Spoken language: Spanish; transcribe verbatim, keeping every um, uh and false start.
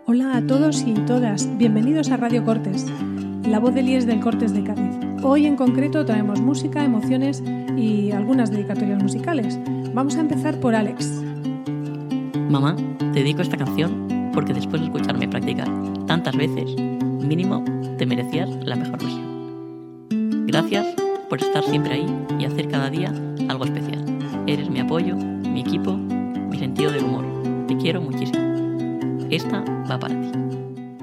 Hola a todos y todas, bienvenidos a Radio Cortes, la voz del I E S del Cortes de Cádiz. Hoy en concreto traemos música, emociones y algunas dedicatorias musicales. Vamos a empezar por Alex. Mamá, te dedico esta canción porque después de escucharme practicar tantas veces, mínimo te merecías la mejor versión. Gracias por estar siempre ahí y hacer cada día algo especial. Eres mi apoyo, mi equipo, mi sentido del humor. Te quiero muchísimo. Esta va para ti.